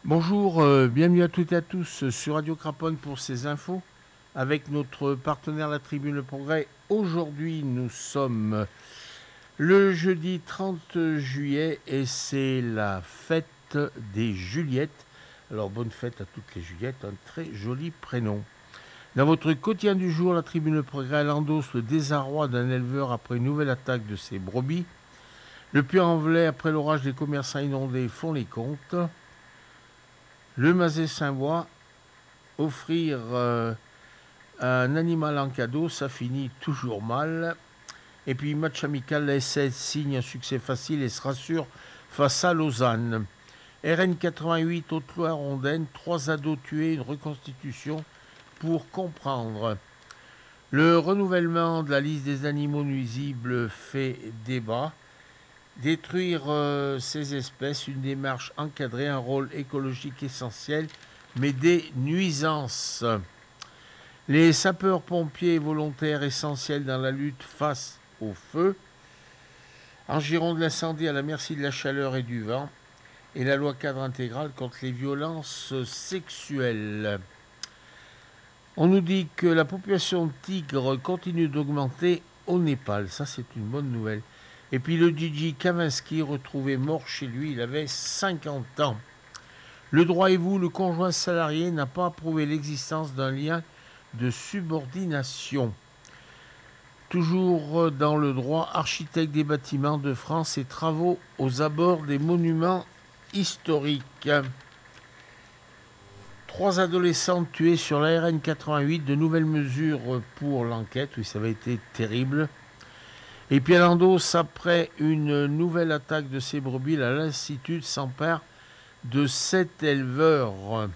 Bonjour, bienvenue à toutes et à tous sur Radio Craponne pour ces infos avec notre partenaire La Tribune Le Progrès. Aujourd'hui, nous sommes le jeudi 30 juillet et c'est la fête des Juliettes. Alors, bonne fête à toutes les Juliettes, un très joli prénom. Dans votre quotidien du jour, La Tribune Le Progrès elle endosse le désarroi d'un éleveur après une nouvelle attaque de ses brebis. Le Puy-en-Velay, après l'orage, des commerçants inondés font les comptes. Le Mazet-Saint-Bois, offrir un animal en cadeau, ça finit toujours mal. Et puis, match amical, la SS signe un succès facile et se rassure face à Lausanne. RN 88, Haute-Loire-Rondaine, 3 ados tués, une reconstitution pour comprendre. Le renouvellement de la liste des animaux nuisibles fait débat. Détruire ces espèces, une démarche encadrée, un rôle écologique essentiel, mais des nuisances. Les sapeurs-pompiers volontaires essentiels dans la lutte face au feu. En Gironde, l'incendie à la merci de la chaleur et du vent. Et la loi cadre intégrale contre les violences sexuelles. On nous dit que la population de tigres continue d'augmenter au Népal. Ça, c'est une bonne nouvelle. Et puis le DJ Kavinsky, retrouvé mort chez lui, il avait 50 ans. Le droit et vous, le conjoint salarié n'a pas approuvé l'existence d'un lien de subordination. Toujours dans le droit, architecte des bâtiments de France et travaux aux abords des monuments historiques. 3 adolescentes tuées sur la RN 88, de nouvelles mesures pour l'enquête, oui ça avait été terrible. Et puis à l'endos, après une nouvelle attaque de ces brebis, la lassitude s'empare de 7 éleveurs.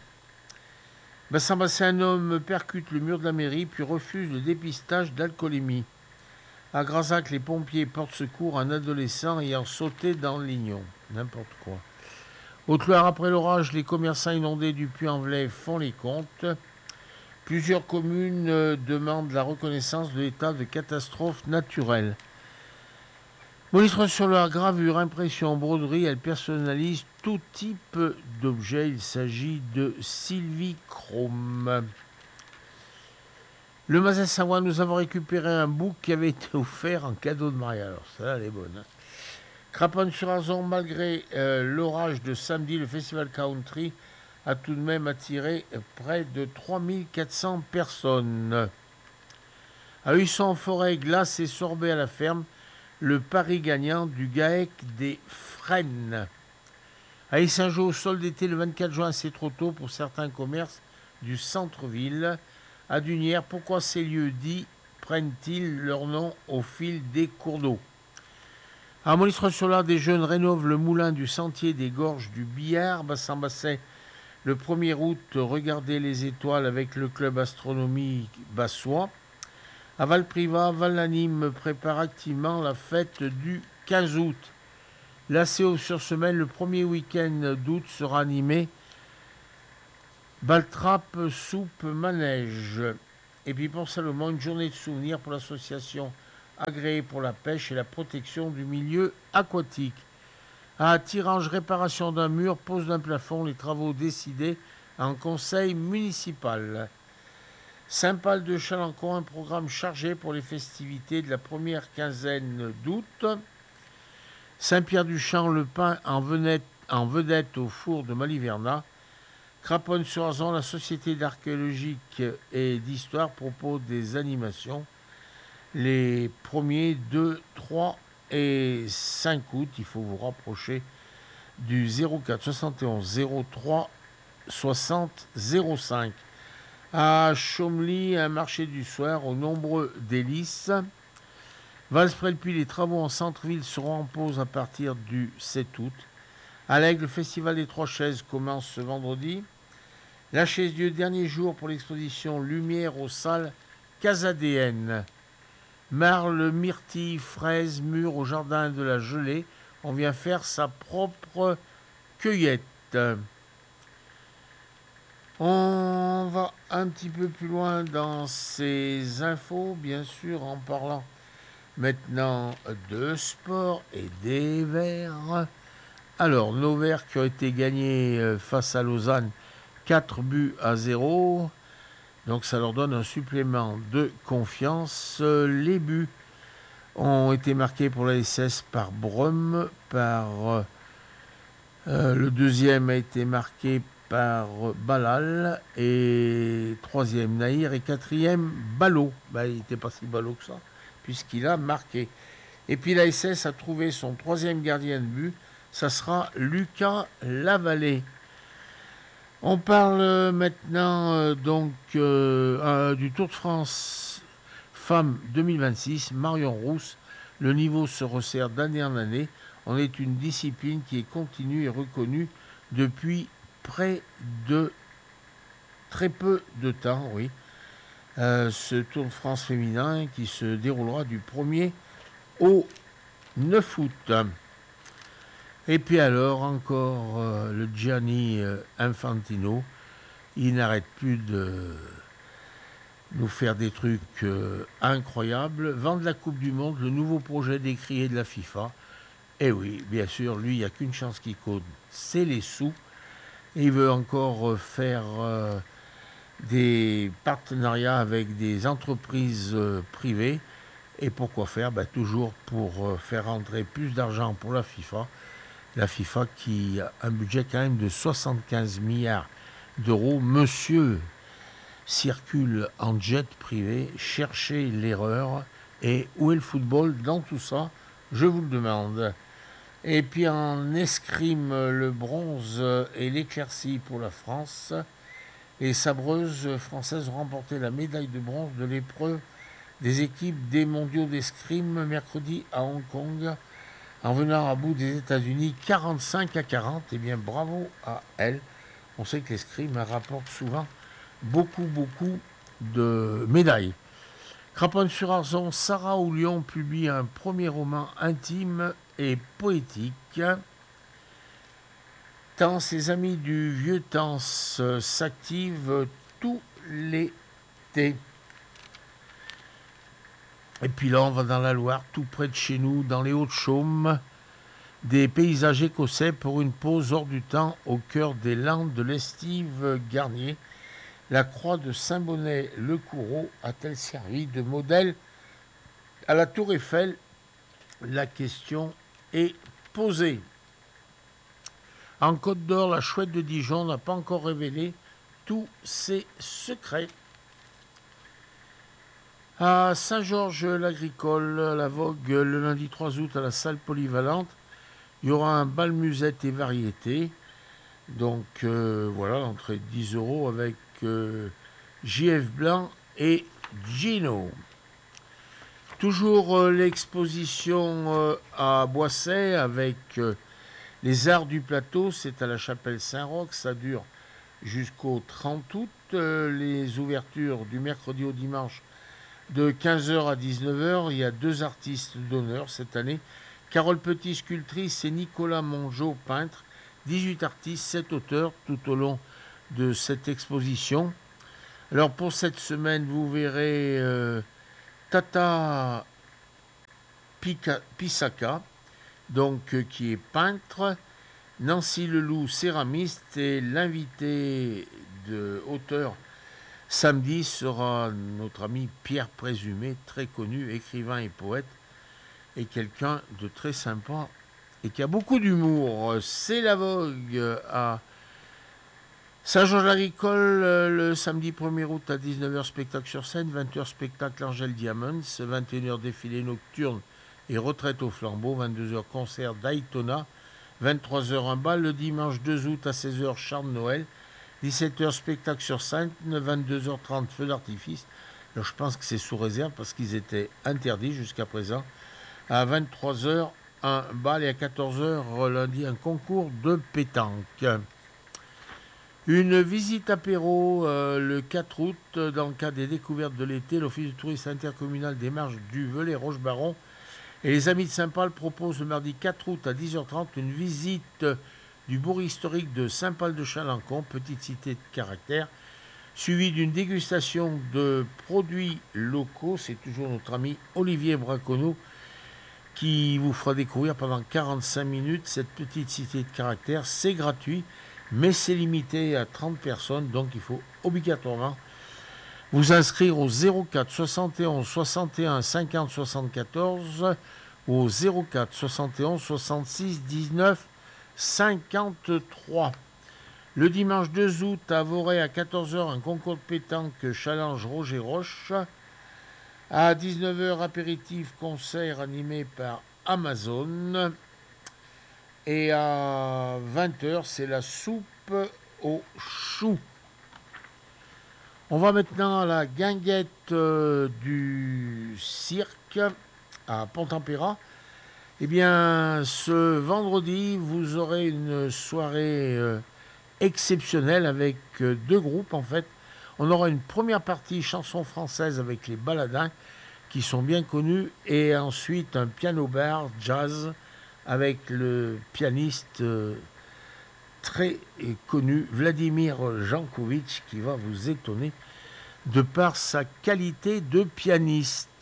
Un homme percute le mur de la mairie puis refuse le dépistage d'alcoolémie. À Grazac, les pompiers portent secours à un adolescent ayant sauté dans le lignon. N'importe quoi. Haute-Loire, après l'orage, les commerçants inondés du Puy-en-Velay font les comptes. Plusieurs communes demandent la reconnaissance de l'état de catastrophe naturelle. Monitre sur leur gravure, impression, broderie, elle personnalise tout type d'objet. Il s'agit de Sylvie Chrome. Le Mazet-Savoie, nous avons récupéré un bouc qui avait été offert en cadeau de mariage. Alors, ça, elle est bonne. Craponne-sur-Arzon, malgré l'orage de samedi, le festival country a tout de même attiré près de 3400 personnes. À Husson-en-Forêt, glace et sorbet à la ferme, le pari gagnant du GAEC des Fresnes. À Saint-Jean, sol d'été le 24 juin, c'est trop tôt pour certains commerces du centre-ville. À Dunière, pourquoi ces lieux dits prennent-ils leur nom au fil des cours d'eau? À Monistrol-sur-Loire, des jeunes rénovent le moulin du sentier des gorges du Billard. Bassin-Basset, le 1er août, regardez les étoiles avec le club astronomique bassois. À Val-Privat, Val-Lanime prépare activement la fête du 15 août. La CO-sur-Semaine, le premier week-end d'août, sera animé Baltrape, soupe, manège. Et puis pour Salomon, une journée de souvenirs pour l'association agréée pour la pêche et la protection du milieu aquatique. À Tirange, réparation d'un mur, pose d'un plafond, les travaux décidés en conseil municipal. Saint-Pal de Chalancon, un programme chargé pour les festivités de la première quinzaine d'août. Saint-Pierre-du-Champ, le pain en vedette au four de Maliverna. Craponne-sur-Arzon, la Société d'archéologique et d'histoire propose des animations les 1er, 2, 3 et 5 août. Il faut vous rapprocher du 04 71 03 60 05. À Chomely, un marché du soir aux nombreux délices. Valsprel-Puy, les travaux en centre-ville seront en pause à partir du 7 août. À l'Aigle, le festival des Trois Chaises commence ce vendredi. La Chaise-Dieu, dernier jour pour l'exposition Lumière aux salles Casadéennes. Marle, myrtille, fraises, mûres au jardin de la Gelée. On vient faire sa propre cueillette. On va un petit peu plus loin dans ces infos, bien sûr, en parlant maintenant de sport et des Verts. Alors, nos Verts qui ont été gagnés face à Lausanne, 4-0. Donc ça leur donne un supplément de confiance. Les buts ont été marqués pour la SS par Brum, le deuxième a été marqué par Balal, et troisième Nahir, et quatrième Ballot. Il n'était pas si ballot que ça, puisqu'il a marqué. Et puis la SS a trouvé son troisième gardien de but, ça sera Lucas Lavallée. On parle maintenant du Tour de France Femmes 2026, Marion Rousse. Le niveau se resserre d'année en année. On est une discipline qui est continue et reconnue depuis près de très peu de temps, oui. Ce Tour de France féminin qui se déroulera du 1er au 9 août. Et puis alors, encore le Gianni Infantino, il n'arrête plus de nous faire des trucs incroyables. Vendre la Coupe du Monde, le nouveau projet décrié de la FIFA. Et oui, bien sûr, lui, il n'y a qu'une chance qui compte, c'est les sous. Et il veut encore faire des partenariats avec des entreprises privées. Et pourquoi faire? Toujours pour faire rentrer plus d'argent pour la FIFA. La FIFA qui a un budget quand même de 75 milliards d'euros. Monsieur circule en jet privé, cherchez l'erreur. Et où est le football dans tout ça? Je vous le demande. Et puis en escrime, le bronze et l'éclaircie pour la France. Les sabreuses françaises ont remporté la médaille de bronze de l'épreuve des équipes des mondiaux d'escrime mercredi à Hong Kong, en venant à bout des États-Unis 45-40. Eh bien, bravo à elles. On sait que l'escrime rapporte souvent beaucoup de médailles. Craponne-sur-Arzon, Sarah Oulion publie un premier roman intime et poétique. Tant ses amis du vieux temps s'activent tout l'été. Et puis là, on va dans la Loire, tout près de chez nous, dans les Hauts-de-Chaume, des paysages écossais pour une pause hors du temps au cœur des Landes de l'Estive-Garnier. La croix de Saint-Bonnet-le-Coureau a-t-elle servi de modèle à la Tour Eiffel? La question est posée. En Côte d'Or, la chouette de Dijon n'a pas encore révélé tous ses secrets. À Saint-Georges-l'Agricole, à la Vogue, le lundi 3 août à la salle polyvalente, il y aura un bal musette et variété. Donc voilà, l'entrée de 10 € avec JF Blanc et Gino. Toujours l'exposition à Boisset avec les arts du plateau, c'est à la chapelle Saint-Roch, ça dure jusqu'au 30 août. Les ouvertures du mercredi au dimanche de 15h à 19h, il y a 2 artistes d'honneur cette année. Carole Petit, sculptrice, et Nicolas Mongeau, peintre. 18 artistes, 7 auteurs tout au long de cette exposition. Alors pour cette semaine, vous verrez Tata Pisaka, donc qui est peintre, Nancy Leloup, céramiste, et l'invité de auteur samedi sera notre ami Pierre Présumé, très connu, écrivain et poète, et quelqu'un de très sympa et qui a beaucoup d'humour. C'est la Vogue à Saint-Georges-l'Agricole, le samedi 1er août à 19h, spectacle sur scène, 20h, spectacle Angèle Diamonds, 21h, défilé nocturne et retraite au flambeau, 22h, concert d'Aitona, 23h, un bal le dimanche 2 août à 16h, Charles Noël, 17h, spectacle sur scène, 22h30, feu d'artifice. Alors je pense que c'est sous réserve parce qu'ils étaient interdits jusqu'à présent. À 23h, un bal, et à 14h, lundi, un concours de pétanque. Une visite apéro le 4 août, dans le cadre des découvertes de l'été, l'Office du tourisme intercommunal des Marges du Velay-Roche-Baron et les Amis de Saint-Paul proposent le mardi 4 août à 10h30 une visite du bourg historique de Saint-Paul-de-Chalancon, petite cité de caractère, suivie d'une dégustation de produits locaux. C'est toujours notre ami Olivier Braconneau qui vous fera découvrir pendant 45 minutes cette petite cité de caractère. C'est gratuit, mais c'est limité à 30 personnes, donc il faut obligatoirement vous inscrire au 04 71 61 50 74 ou au 04 71 66 19 53. Le dimanche 2 août à Voray à 14h, un concours de pétanque challenge Roger Roche. À 19h, apéritif concert animé par Amazon. Et à 20h, c'est la soupe aux choux. On va maintenant à la guinguette du cirque à Pont-Tempéra. Eh bien, ce vendredi, vous aurez une soirée exceptionnelle avec deux groupes en fait. On aura une première partie chanson française avec les Baladins qui sont bien connus et ensuite un piano-bar jazz avec le pianiste très connu Vladimir Jankovic qui va vous étonner de par sa qualité de pianiste.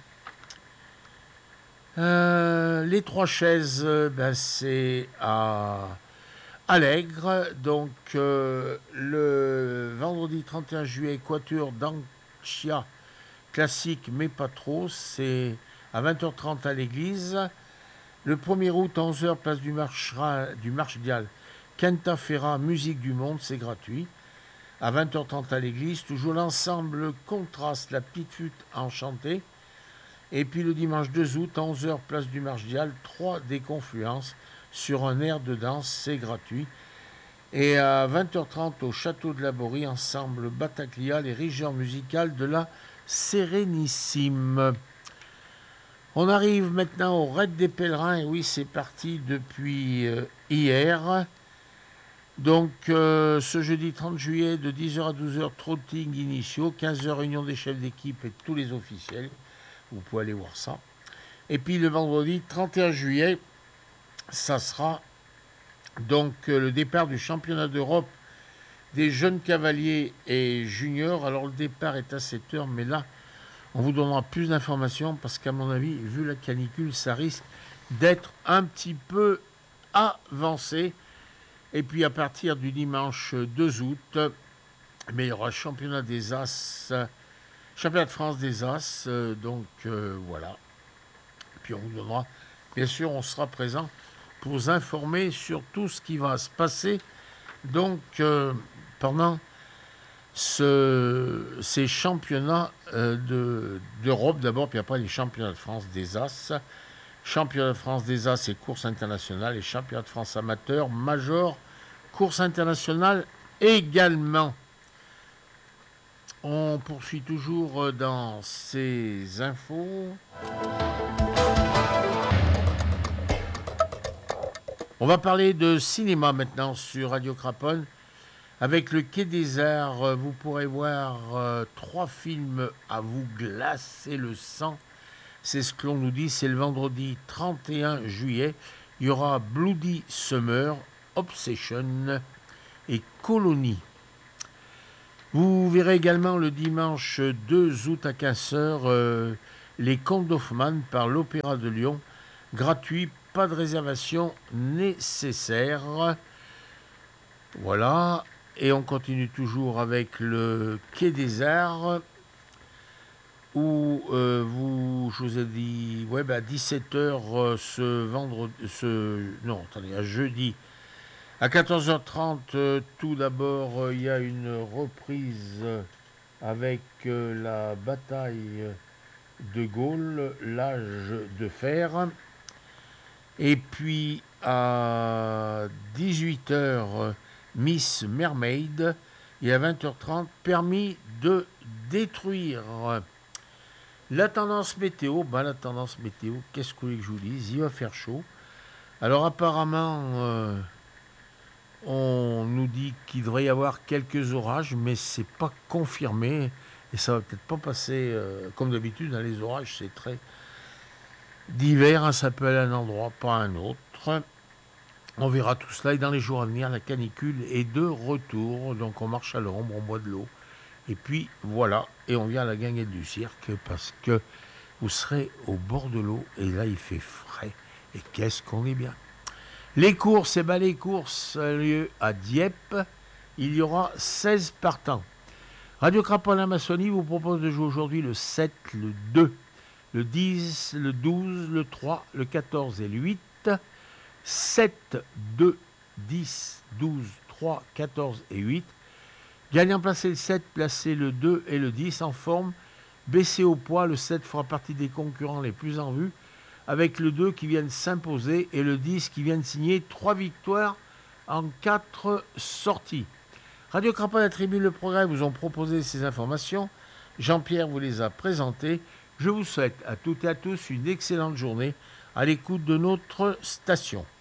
Les trois chaises, c'est à Allègre, donc le vendredi 31 juillet, Quatuor d'Anchia, classique mais pas trop, c'est à 20h30 à l'église. Le 1er août, 11h, place du Marchdial, Quinta Ferra, musique du monde, c'est gratuit. À 20h30 à l'église, toujours l'ensemble Contraste, la petite flûte enchantée. Et puis le dimanche 2 août, 11h, place du Marchdial, 3 des Confluences, sur un air de danse, c'est gratuit. Et à 20h30 au Château de la Borie, ensemble Bataclia, les régents musicales de la Sérénissime. On arrive maintenant au Raid des Pèlerins, et oui, c'est parti depuis hier. Donc, ce jeudi 30 juillet, de 10h à 12h, trotting initiaux, 15h, réunion des chefs d'équipe et tous les officiels. Vous pouvez aller voir ça. Et puis le vendredi 31 juillet, ça sera donc le départ du championnat d'Europe des jeunes cavaliers et juniors. Alors, le départ est à 7h, mais là, on vous donnera plus d'informations parce qu'à mon avis, vu la canicule, ça risque d'être un petit peu avancé. Et puis à partir du dimanche 2 août, il y aura championnat des As, championnat de France des As, voilà. Puis on vous donnera, bien sûr, on sera présent pour vous informer sur tout ce qui va se passer donc pendant ces championnats d'Europe d'abord, puis après les championnats de France des As. Championnat de France des As et course internationale et championnat de France amateur, major, course internationale également. On poursuit toujours dans ces infos. On va parler de cinéma maintenant sur Radio Craponne. Avec le Quai des Arts, vous pourrez voir 3 films à vous glacer le sang. C'est ce que l'on nous dit, c'est le vendredi 31 juillet. Il y aura Bloody Summer, Obsession et Colony. Vous verrez également le dimanche 2 août à 15h Les Contes d'Hoffmann par l'Opéra de Lyon. Gratuit, pas de réservation nécessaire. Voilà. Et on continue toujours avec le Quai des Arts, où je vous ai dit, à 17h à jeudi, à 14h30, tout d'abord, il y a une reprise avec la bataille de Gaulle, l'âge de fer. Et puis à 18h, Miss Mermaid, et à 20h30, permis de détruire. La tendance météo, qu'est-ce que vous voulez que je vous dise? Il va faire chaud. Alors apparemment, on nous dit qu'il devrait y avoir quelques orages, mais c'est pas confirmé. Et ça va peut-être pas passer comme d'habitude. Les orages, c'est très divers. Ça peut aller à un endroit, pas à un autre. On verra tout cela. Et dans les jours à venir, la canicule est de retour. Donc on marche à l'ombre, on boit de l'eau. Et puis voilà. Et on vient à la guinguette du cirque parce que vous serez au bord de l'eau et là il fait frais. Et qu'est-ce qu'on est bien. Les courses, les courses ont lieu à Dieppe. Il y aura 16 partants. Radio Craponne Amazonie vous propose de jouer aujourd'hui le 7, le 2, le 10, le 12, le 3, le 14 et le 8. 7, 2, 10, 12, 3, 14 et 8. Gagnant placé le 7, placé le 2 et le 10 en forme. Baissé au poids, le 7 fera partie des concurrents les plus en vue, avec le 2 qui vient de s'imposer et le 10 qui vient de signer 3 victoires en 4 sorties. Radio Craponne et Tribune Le Progrès vous ont proposé ces informations. Jean-Pierre vous les a présentées. Je vous souhaite à toutes et à tous une excellente journée à l'écoute de notre station.